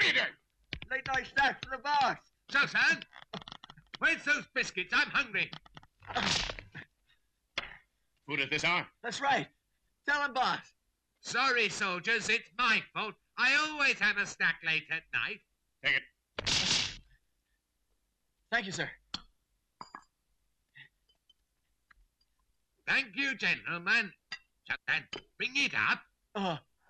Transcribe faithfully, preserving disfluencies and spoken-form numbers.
What are you doing? Late night snack for the boss. So, son, where's those biscuits? I'm hungry. Food at this hour? That's right. Tell him, boss. Sorry, soldiers, it's my fault. I always have a snack late at night. Take it. Thank you, sir. Thank you, gentlemen. So then, bring it up. Uh,